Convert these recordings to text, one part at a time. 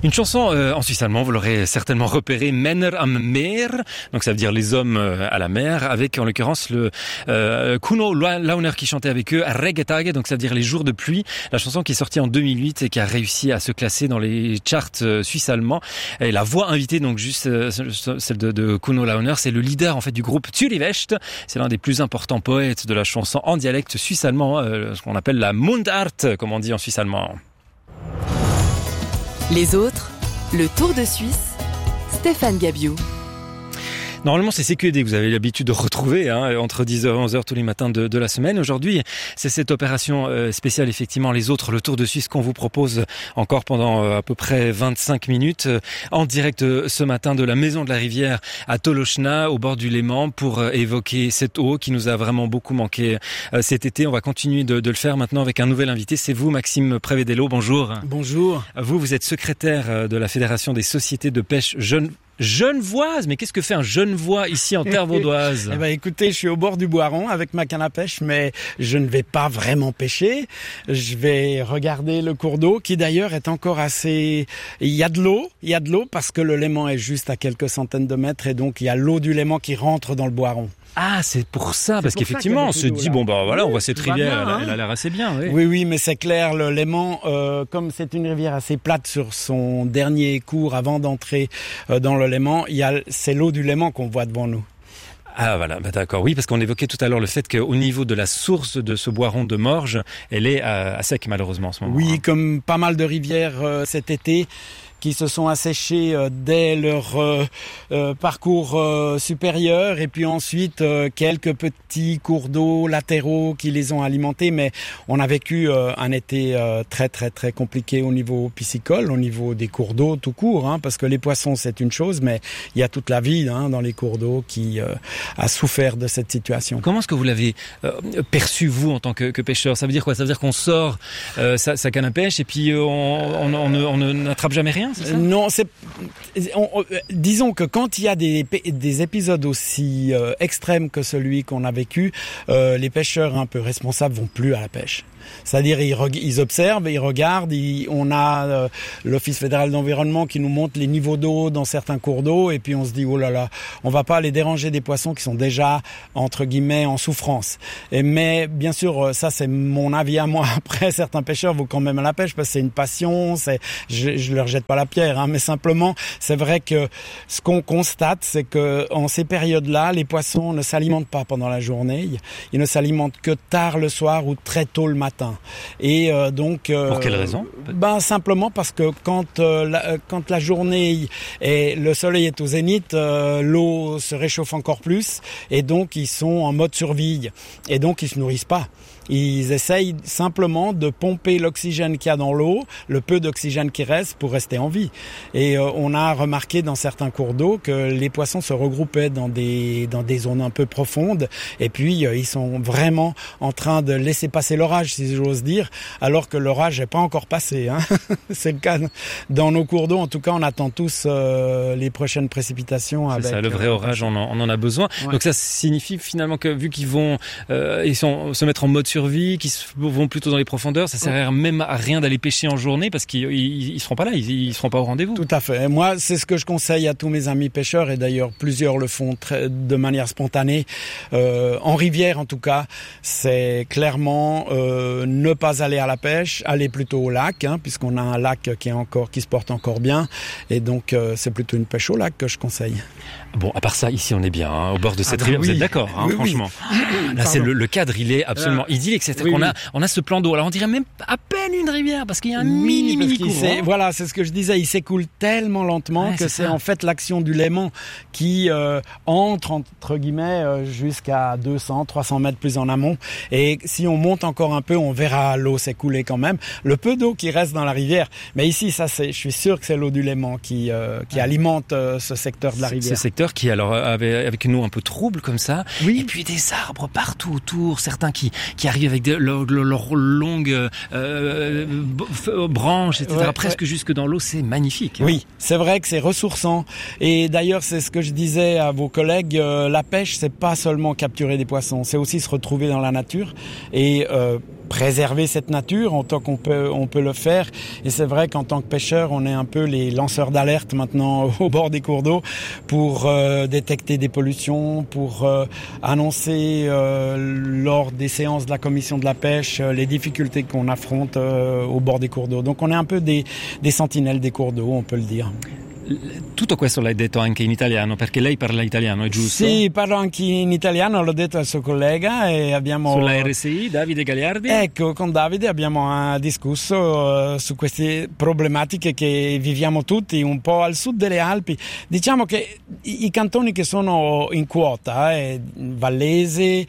Une chanson en suisse allemand, vous l'aurez certainement repéré, Männer am Meer, donc ça veut dire les hommes à la mer, avec en l'occurrence le Kuno Launer qui chantait avec eux, Regetage, donc ça veut dire les jours de pluie, la chanson qui est sortie en 2008 et qui a réussi à se classer dans les charts suisses-allemands. Et la voix invitée, donc juste celle de Kuno Launer, c'est le leader en fait du groupe Zürich West, c'est l'un des plus importants poètes de la chanson en dialecte suisse-allemand, ce qu'on appelle la Mundart, comme on dit en suisse-allemand. Les autres, le Tour de Suisse, Stéphane Gabiou. Normalement, c'est CQD que vous avez l'habitude de retrouver entre 10h et 11h tous les matins de la semaine. Aujourd'hui, c'est cette opération spéciale, effectivement, les autres, le Tour de Suisse qu'on vous propose encore pendant à peu près 25 minutes en direct ce matin de la Maison de la Rivière à Tolochna, au bord du Léman, pour évoquer cette eau qui nous a vraiment beaucoup manqué cet été. On va continuer de le faire maintenant avec un nouvel invité. C'est vous, Maxime Prévedello. Bonjour. Bonjour. Vous êtes secrétaire de la Fédération des sociétés de pêche Genevoise, mais qu'est-ce que fait un Genevois ici en terre vaudoise? Eh ben, écoutez, je suis au bord du Boiron avec ma canne à pêche, mais je ne vais pas vraiment pêcher. Je vais regarder le cours d'eau, qui d'ailleurs est encore assez... Il y a de l'eau parce que le Léman est juste à quelques centaines de mètres et donc il y a l'eau du Léman qui rentre dans le Boiron. Ah, c'est pour ça, parce qu'effectivement, on se dit, bon, bah voilà, on voit cette rivière, bien, elle a l'air assez bien. Oui, mais c'est clair, le Léman, comme c'est une rivière assez plate sur son dernier cours avant d'entrer dans le Léman, c'est l'eau du Léman qu'on voit devant nous. Ah voilà, bah d'accord, oui, parce qu'on évoquait tout à l'heure le fait qu'au niveau de la source de ce Boiron de Morges, elle est à sec malheureusement en ce moment. Oui, comme pas mal de rivières cet été, qui se sont asséchés dès leur parcours supérieur et puis ensuite quelques petits cours d'eau latéraux qui les ont alimentés, mais on a vécu un été très très très compliqué au niveau piscicole, au niveau des cours d'eau tout court, parce que les poissons c'est une chose, mais il y a toute la vie dans les cours d'eau qui a souffert de cette situation. Comment est-ce que vous l'avez perçu vous en tant que pêcheur? Ça veut dire quoi? Ça veut dire qu'on sort sa canne à pêche et puis on n'attrape jamais rien? Non, disons que quand il y a des épisodes aussi extrêmes que celui qu'on a vécu, les pêcheurs un peu responsables vont plus à la pêche. C'est-à-dire ils observent, ils regardent, on a l'Office fédéral d'environnement qui nous montre les niveaux d'eau dans certains cours d'eau et puis on se dit oh là là, on va pas aller déranger des poissons qui sont déjà entre guillemets en souffrance. Mais bien sûr, ça c'est mon avis à moi. Après, certains pêcheurs vont quand même à la pêche parce que c'est une passion, je leur jette pas la pierre, mais simplement c'est vrai que ce qu'on constate, c'est que en ces périodes-là, les poissons ne s'alimentent pas pendant la journée, ils ne s'alimentent que tard le soir ou très tôt le matin. Et donc pour quelle raison? Simplement parce que quand la journée et le soleil est au zénith, l'eau se réchauffe encore plus et donc ils sont en mode survie et donc ils se nourrissent pas. Ils essayent simplement de pomper l'oxygène qu'il y a dans l'eau, le peu d'oxygène qui reste pour rester en vie. Et on a remarqué dans certains cours d'eau que les poissons se regroupaient dans des zones un peu profondes et puis ils sont vraiment en train de laisser passer l'orage, si j'ose dire, alors que l'orage n'est pas encore passé. C'est le cas dans nos cours d'eau. En tout cas, on attend tous les prochaines précipitations. C'est ça, le vrai orage, on en a besoin. Ouais. Donc ça signifie finalement que vu qu'ils vont se mettre en mode survie, qui vont plutôt dans les profondeurs, ça sert même à rien d'aller pêcher en journée parce qu'ils seront pas là, ils seront pas au rendez-vous. Tout à fait. Moi, c'est ce que je conseille à tous mes amis pêcheurs et d'ailleurs plusieurs le font de manière spontanée. En rivière, en tout cas, c'est clairement ne pas aller à la pêche, aller plutôt au lac, puisqu'on a un lac qui se porte encore bien et donc c'est plutôt une pêche au lac que je conseille. Bon, à part ça, ici on est bien au bord de cette rivière. Oui. Vous êtes d'accord, franchement. Oui. Là, c'est le cadre, il est absolument idyllique. C'est-à-dire qu'on a ce plan d'eau. Alors on dirait même à peine une rivière parce qu'il y a un mini courant. Voilà, c'est ce que je disais. Il s'écoule tellement lentement que c'est en fait l'action du Léman qui entre guillemets jusqu'à 200, 300 mètres plus en amont. Et si on monte encore un peu, on verra l'eau s'écouler quand même. Le peu d'eau qui reste dans la rivière. Mais ici, je suis sûr que c'est l'eau du Léman qui alimente ce secteur de la rivière. Ce secteur qui alors avait avec nous un peu trouble comme ça. Oui. Et puis des arbres partout autour, certains qui arrivent avec leurs longues branches, etc. Presque jusque dans l'eau, c'est magnifique. Oui, c'est vrai que c'est ressourçant. Et d'ailleurs, c'est ce que je disais à vos collègues, la pêche, c'est pas seulement capturer des poissons, c'est aussi se retrouver dans la nature. Et préserver cette nature en tant qu'on peut le faire. Et c'est vrai qu'en tant que pêcheur, on est un peu les lanceurs d'alerte maintenant au bord des cours d'eau pour détecter des pollutions, pour annoncer lors des séances de la commission de la pêche les difficultés qu'on affronte au bord des cours d'eau. Donc on est un peu des sentinelles des cours d'eau, on peut le dire. Tutto questo l'hai detto anche in italiano, perché lei parla italiano, è giusto? Sì, parlo anche in italiano, l'ho detto al suo collega e abbiamo... Sulla RSI, Davide Gagliardi? Ecco, con Davide abbiamo discusso su queste problematiche che viviamo tutti un po' al sud delle Alpi. Diciamo che i cantoni che sono in quota, Vallese,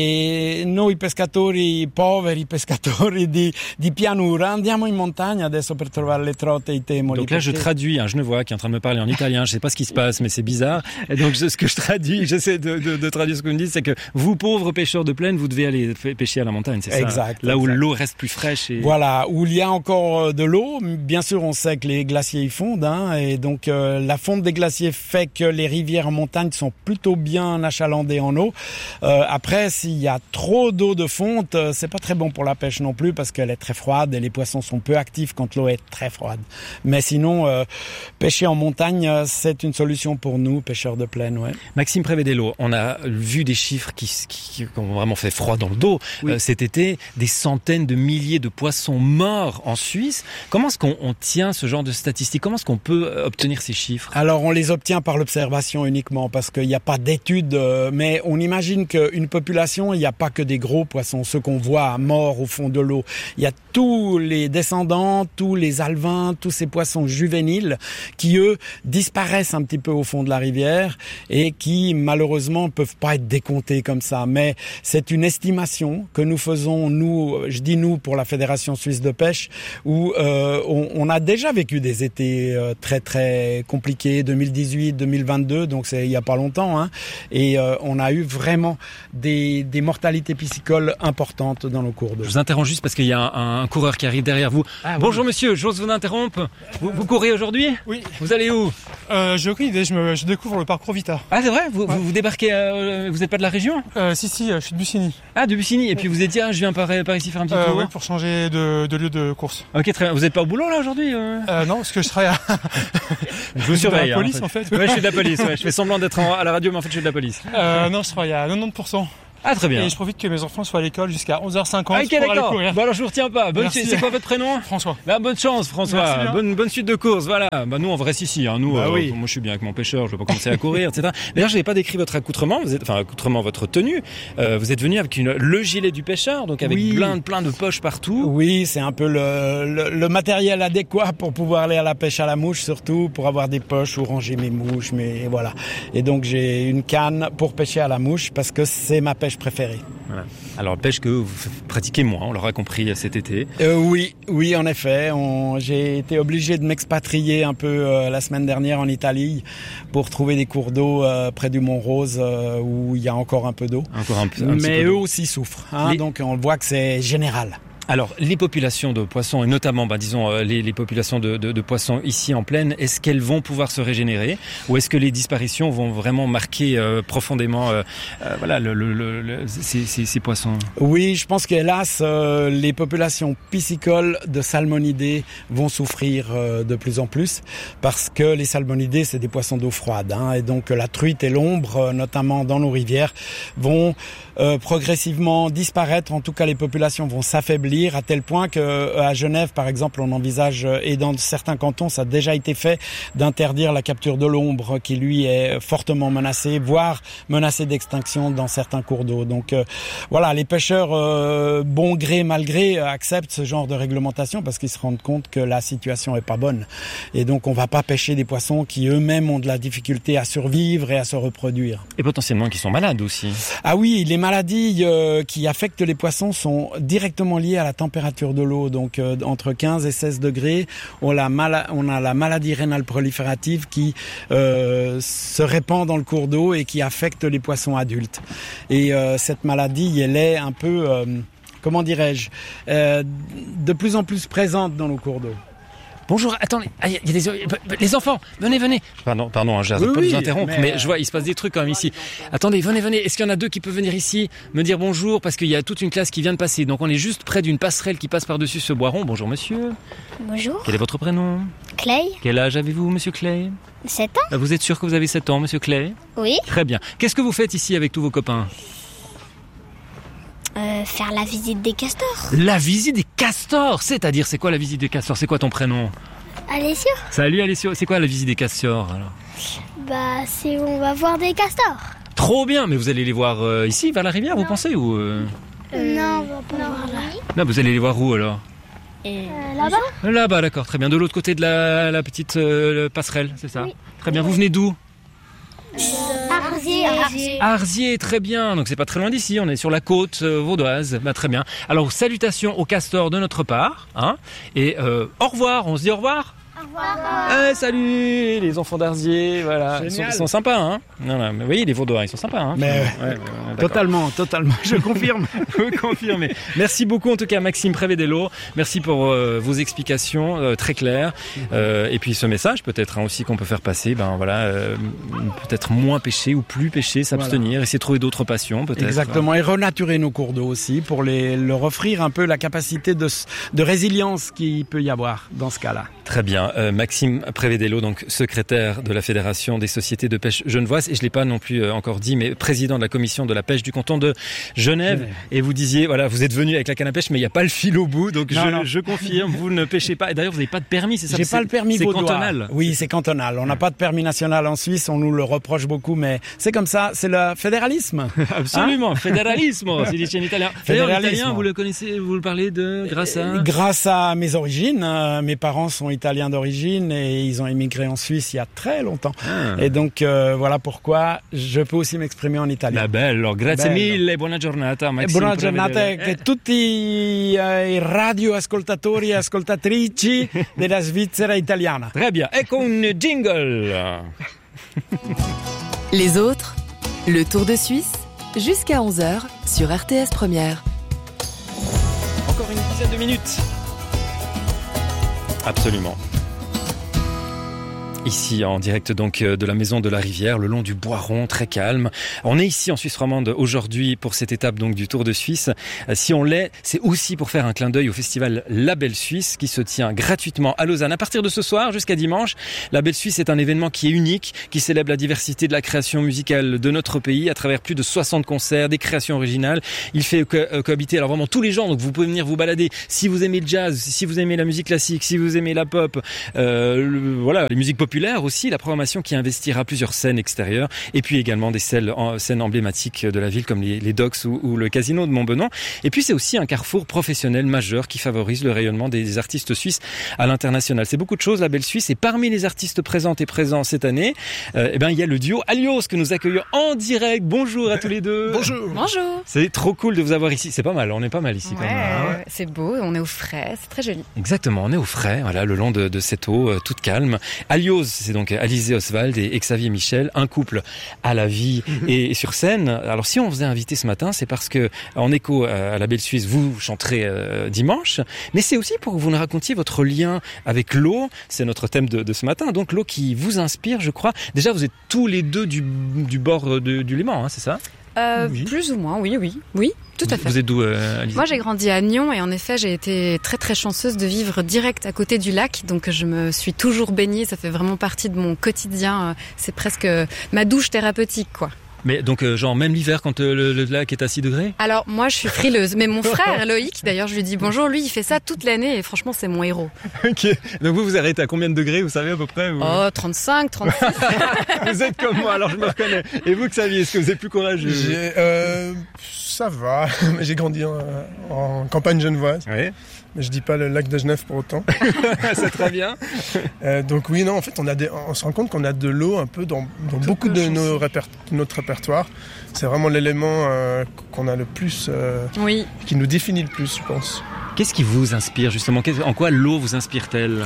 e noi pescatori poveri, pescatori di pianura, andiamo in montagna adesso per trovare le trote e i temoli. Donc là, je traduis un Genevois qui est en train de me parler en italien, je sais pas ce qui se passe, mais c'est bizarre. Et donc, ce que je traduis, j'essaie de traduire ce que vous me dites, c'est que vous, pauvres pêcheurs de plaine, vous devez aller pêcher à la montagne, c'est ça? Exact. Là où l'eau reste plus fraîche. Et... Voilà, où il y a encore de l'eau. Bien sûr, on sait que les glaciers y fondent, et donc la fonte des glaciers fait que les rivières en montagne sont plutôt bien achalandées en eau. Après, s'il y a trop d'eau de fonte, c'est pas très bon pour la pêche non plus, parce qu'elle est très froide et les poissons sont peu actifs quand l'eau est très froide. Mais sinon, pêcher en montagne, c'est une solution pour nous, pêcheurs de plaine. Ouais. Maxime Prevedello, on a vu des chiffres qui ont vraiment fait froid dans le dos. Oui. Cet été, des centaines de milliers de poissons morts en Suisse. Comment est-ce qu'on tient ce genre de statistiques? Comment est-ce qu'on peut obtenir ces chiffres? Alors, on les obtient par l'observation uniquement, parce qu'il n'y a pas d'études. Mais on imagine qu'une population, il n'y a pas que des gros poissons, ceux qu'on voit morts au fond de l'eau. Il y a tous les descendants, tous les alevins, tous ces poissons juvéniles qui, eux, disparaissent un petit peu au fond de la rivière et qui, malheureusement, peuvent pas être décomptés comme ça. Mais c'est une estimation que nous faisons, nous, je dis nous, pour la Fédération Suisse de Pêche, où on a déjà vécu des étés très, très compliqués, 2018, 2022, donc c'est il y a pas longtemps, et on a eu vraiment des mortalités piscicoles importantes dans nos cours d'eau. Je vous interromps juste parce qu'il y a un coureur qui arrive derrière vous. Ah, bonjour oui. Monsieur, j'ose vous interrompre. Vous courez aujourd'hui? Oui. Vous allez où? J'ai aucune idée, je découvre le parcours Vita. Ah c'est vrai? Vous débarquez, vous n'êtes pas de la région? Si, je suis de Bussigny. Ah, de Bussigny, et puis vous êtes dit, je viens par ici faire un petit tour? Oui, pour changer de lieu de course. Ok, très bien. Vous n'êtes pas au boulot là aujourd'hui? Non, parce que je travaille Je vous surveille. De la police en fait. Ouais, je suis de la police, ouais. Je fais semblant d'être à la radio, mais en fait je suis de la police. Non, je travaille à 90%. Ah très bien. Et je profite que mes enfants soient à l'école jusqu'à 11h50 pour aller courir. Bon alors je vous retiens pas. Merci. C'est quoi votre prénom? François. Bah, bonne chance François. Bonne suite de course. Voilà. Bah nous on reste ici. Nous, oui. Moi je suis bien avec mon pêcheur. Je vais pas commencer à courir, etc. D'ailleurs je n'avais pas décrit votre accoutrement. Votre tenue. Vous êtes venu avec le gilet du pêcheur, donc avec plein de poches partout. Oui, c'est un peu le matériel adéquat pour pouvoir aller à la pêche à la mouche, surtout pour avoir des poches où ranger mes mouches. Mais voilà. Et donc j'ai une canne pour pêcher à la mouche parce que c'est ma pêche préférée. Voilà. Alors pêche que vous pratiquez moins, on l'aura compris cet été. Oui, en effet. J'ai été obligé de m'expatrier un peu la semaine dernière en Italie pour trouver des cours d'eau près du Mont Rose où il y a encore un peu d'eau. Mais eux aussi souffrent. Donc on voit que c'est général. Alors, les populations de poissons, et notamment, les populations de poissons ici en plaine, est-ce qu'elles vont pouvoir se régénérer? Ou est-ce que les disparitions vont vraiment marquer profondément ces poissons? Oui, je pense qu'hélas, les populations piscicoles de salmonidés vont souffrir de plus en plus, parce que les salmonidés, c'est des poissons d'eau froide. Et donc la truite et l'ombre, notamment dans nos rivières, vont progressivement disparaître. En tout cas, les populations vont s'affaiblir à tel point que à Genève, par exemple, on envisage, et dans certains cantons, ça a déjà été fait, d'interdire la capture de l'ombre, qui lui est fortement menacée, voire menacée d'extinction dans certains cours d'eau. Donc voilà, les pêcheurs, bon gré, mal gré, acceptent ce genre de réglementation parce qu'ils se rendent compte que la situation est pas bonne. Et donc on va pas pêcher des poissons qui eux-mêmes ont de la difficulté à survivre et à se reproduire. Et potentiellement qui sont malades aussi. Ah oui, les maladies qui affectent les poissons sont directement liées à la température de l'eau, donc entre 15 et 16 degrés, on a la maladie rénale proliférative qui se répand dans le cours d'eau et qui affecte les poissons adultes. Et cette maladie, elle est un peu, de plus en plus présente dans nos cours d'eau. Bonjour, attendez, il y a les enfants, venez. Pardon, j'arrête pas de vous interrompre, mais je vois, il se passe des trucs quand même ici. Attendez, venez. Est-ce qu'il y en a 2 qui peuvent venir ici me dire bonjour, parce qu'il y a toute une classe qui vient de passer. Donc on est juste près d'une passerelle qui passe par-dessus ce boiron. Bonjour monsieur. Bonjour. Quel est votre prénom? Clay. Quel âge avez-vous, monsieur Clay? 7 ans. Vous êtes sûr que vous avez 7 ans, monsieur Clay? Oui. Très bien. Qu'est-ce que vous faites ici avec tous vos copains? Faire la visite des castors. La visite des castors, c'est-à-dire, c'est quoi la visite des castors? C'est quoi ton prénom? Alessio. Salut Alessio, c'est quoi la visite des castors alors? Bah, c'est où on va voir des castors. Trop bien, mais vous allez les voir ici, vers la rivière, vous pensez ou Non, on va pas voir là. Non, vous allez les voir où alors? Là-bas. Là-bas, d'accord, très bien. De l'autre côté de la petite passerelle, c'est ça? Oui. Très bien, vous venez d'où? Arzier. Arzier, très bien. Donc c'est pas très loin d'ici, on est sur la côte vaudoise. Bah, très bien. Alors salutations aux castors de notre part, hein. Et au revoir, on se dit au revoir. Au revoir. Salut les enfants d'Arzier, voilà. Ils sont sympas, hein. Non, mais oui, les Vaudois, ils sont sympas, hein. Mais totalement, je confirme. Vous confirmez. Merci beaucoup en tout cas Maxime Prevedello. Merci pour vos explications très claires. Et puis ce message peut-être aussi qu'on peut faire passer, peut-être moins pêcher ou plus pêcher, s'abstenir, essayer de trouver d'autres passions peut-être. Exactement, et renaturer nos cours d'eau aussi pour leur offrir un peu la capacité de résilience qu'il peut y avoir dans ce cas-là. Très bien. Maxime Prevedello, donc secrétaire de la Fédération des sociétés de pêche genevoise, et je l'ai pas non plus encore dit, mais président de la commission de la pêche du canton de Genève. Et vous disiez, voilà, vous êtes venu avec la canne à pêche, mais il n'y a pas le fil au bout, donc je confirme, vous ne pêchez pas. Et d'ailleurs, vous n'avez pas de permis, c'est ça? J'ai pas le permis vaudois. C'est cantonal. Oui, c'est cantonal. On n'a pas de permis national en Suisse, on nous le reproche beaucoup, mais c'est comme ça, c'est le fédéralisme. Absolument, fédéralisme, c'est dit en italien. D'ailleurs, l'italien, vous le connaissez, vous le parlez grâce à mes origines. Mes parents sont italiens d'origine et ils ont émigré en Suisse il y a très longtemps. Et donc voilà pourquoi je peux aussi m'exprimer en italien. La bello, grazie mille, buona giornata Maxime. Buona giornata che tutti i radioascoltatori e ascoltatrici della Svizzera italiana. Très bien, ecco un jingle. Les autres, le Tour de Suisse, jusqu'à 11h sur RTS Première. Encore une dizaine de minutes. Absolument. Ici, en direct donc de la Maison de la Rivière, le long du Boiron, très calme. On est ici en Suisse romande aujourd'hui pour cette étape donc du Tour de Suisse. Si on l'est, c'est aussi pour faire un clin d'œil au festival La Belle Suisse qui se tient gratuitement à Lausanne à partir de ce soir jusqu'à dimanche. La Belle Suisse est un événement qui est unique, qui célèbre la diversité de la création musicale de notre pays à travers plus de 60 concerts, des créations originales. Il fait cohabiter alors vraiment tous les genres, donc vous pouvez venir vous balader. Si vous aimez le jazz, si vous aimez la musique classique, si vous aimez la pop, les musiques populaires aussi, la programmation qui investira plusieurs scènes extérieures et puis également des scènes emblématiques de la ville comme les docks ou le casino de Montbenon. Et puis c'est aussi un carrefour professionnel majeur qui favorise le rayonnement des artistes suisses à l'international. C'est beaucoup de choses, la Belle Suisse. Et parmi les artistes présentes et présents cette année, il y a le duo Alios que nous accueillons en direct. Bonjour à tous les deux. Bonjour. Bonjour. C'est trop cool de vous avoir ici. C'est pas mal, on est pas mal ici quand même. Ouais. C'est beau, on est au frais, c'est très joli. Exactement, on est au frais, voilà, le long de cette eau toute calme. Alios, c'est donc Alizé Oswald et Xavier Michel, un couple à la vie et sur scène. Alors si on vous a invité ce matin, c'est parce que en écho à la Belle Suisse, vous chanterez dimanche, mais c'est aussi pour que vous nous racontiez votre lien avec l'eau. C'est notre thème de ce matin, donc l'eau qui vous inspire, je crois. Déjà, vous êtes tous les deux du bord du Léman, hein, c'est ça? Oui. Plus ou moins, oui, tout à fait. Vous êtes d'où, Alizé? Moi, j'ai grandi à Nyon et en effet, j'ai été très très chanceuse de vivre direct à côté du lac, donc je me suis toujours baignée, ça fait vraiment partie de mon quotidien, c'est presque ma douche thérapeutique, quoi. Mais donc, genre, même l'hiver, quand le lac est à 6 degrés? Alors, moi, je suis frileuse. Mais mon frère, Loïc, d'ailleurs, je lui dis bonjour, lui, il fait ça toute l'année et franchement, c'est mon héros. Ok. Donc, vous arrêtez à combien de degrés, vous savez, à peu près? Ou... Oh, 35, 36. Vous êtes comme moi, alors je me reconnais. Et vous, Xavier, est-ce que vous êtes plus courageux? Ça va. J'ai grandi en campagne genevoise. Oui. Mais je dis pas le lac de Genève pour autant. C'est très bien. Donc oui, non, en fait, on se rend compte qu'on a de l'eau un peu dans beaucoup de notre répertoire. C'est vraiment l'élément qu'on a le plus, qui nous définit le plus, je pense. Qu'est-ce qui vous inspire justement? En quoi l'eau vous inspire-t-elle?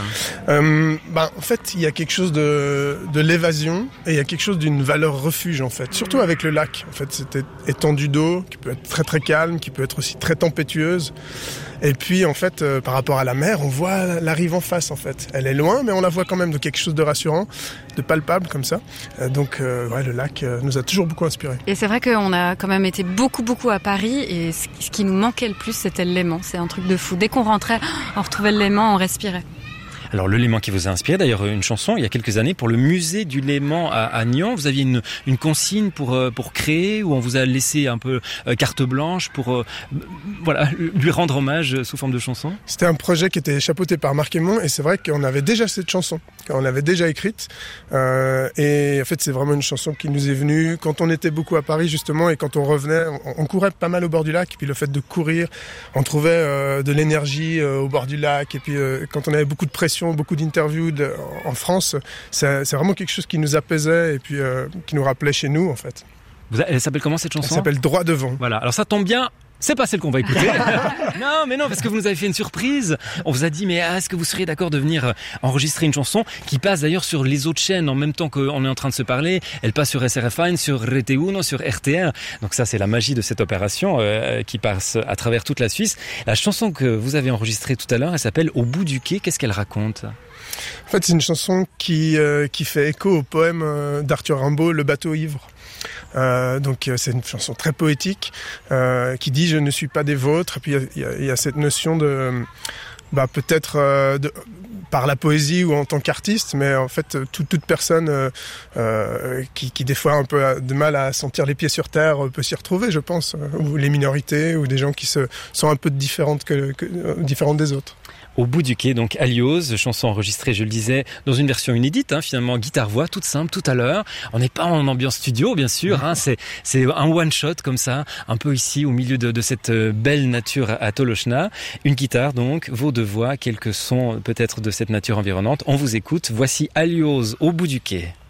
En fait, il y a quelque chose de l'évasion et il y a quelque chose d'une valeur refuge en fait. Surtout avec le lac. En fait, cette étendue d'eau qui peut être très très calme, qui peut être aussi très tempétueuse. Et puis en fait, par rapport à la mer, on voit la rive en face en fait. Elle est loin, mais on la voit quand même, de quelque chose de rassurant, de palpable comme ça. Donc le lac nous a toujours beaucoup inspiré. Et c'est vrai qu'on a quand même été beaucoup à Paris, et ce qui nous manquait le plus, c'était le Léman. C'est un truc de fou. Dès qu'on rentrait, on retrouvait le Léman, on respirait. Alors le Léman qui vous a inspiré, d'ailleurs une chanson il y a quelques années pour le musée du Léman à Nyon. Vous aviez une consigne pour créer, où on vous a laissé un peu carte blanche pour lui rendre hommage sous forme de chanson. C'était un projet qui était chapeauté par Marc Aymon, et c'est vrai qu'on avait déjà cette chanson, qu'on l'avait déjà écrite. Et en fait c'est vraiment une chanson qui nous est venue quand on était beaucoup à Paris justement, et quand on revenait, on courait pas mal au bord du lac. Et puis le fait de courir, on trouvait de l'énergie au bord du lac. Et puis quand on avait beaucoup de pression, beaucoup d'interviews en France, c'est vraiment quelque chose qui nous apaisait et puis qui nous rappelait chez nous en fait. Elle s'appelle comment cette chanson ? Elle s'appelle Droit devant. Voilà, alors ça tombe bien. C'est pas celle qu'on va écouter. Non, parce que vous nous avez fait une surprise. On vous a dit, mais est-ce que vous seriez d'accord de venir enregistrer une chanson qui passe d'ailleurs sur les autres chaînes en même temps qu'on est en train de se parler. Elle passe sur SRF1, sur RT1, sur RTR. Donc ça, c'est la magie de cette opération qui passe à travers toute la Suisse. La chanson que vous avez enregistrée tout à l'heure, elle s'appelle Au bout du quai. Qu'est-ce qu'elle raconte ? En fait, c'est une chanson qui fait écho au poème d'Arthur Rimbaud, Le bateau ivre. Donc c'est une chanson très poétique qui dit « Je ne suis pas des vôtres ». Et puis il y a cette notion de peut-être par la poésie ou en tant qu'artiste, mais en fait toute personne qui des fois a un peu de mal à sentir les pieds sur terre peut s'y retrouver, je pense, ou les minorités, ou des gens qui sont un peu différentes des autres. Au bout du quai, donc Aliose, chanson enregistrée, je le disais, dans une version inédite, finalement, guitare-voix, toute simple, tout à l'heure. On n'est pas en ambiance studio, bien sûr, c'est un one-shot comme ça, un peu ici, au milieu de cette belle nature à Tolochna. Une guitare, donc, vos deux voix, quelques sons peut-être de cette nature environnante. On vous écoute, voici Aliose, Au bout du quai.